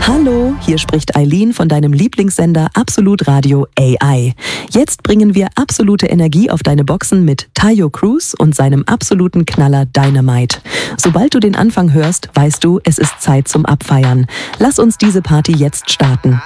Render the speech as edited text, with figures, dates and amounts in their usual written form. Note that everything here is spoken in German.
Hallo, hier spricht Eileen von deinem Lieblingssender Absolut Radio AI. Jetzt bringen wir absolute Energie auf deine Boxen mit Tayo Cruz und seinem absoluten Knaller Dynamite. Sobald du den Anfang hörst, weißt du, es ist Zeit zum Abfeiern. Lass uns diese Party jetzt starten.